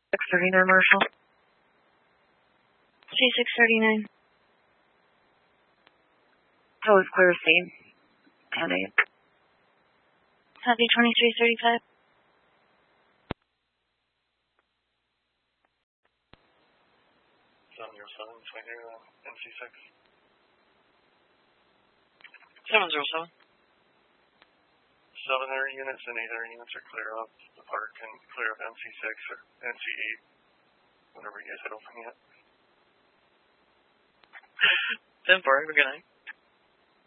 639 Marshall. C639. That was clear scene. 10-8. Copy 2335. 707, NC6. 707. 7 air units and 8 air units are clear of the park and clear of NC6 or NC8. Whatever you guys had open yet. 10-4, have a good night.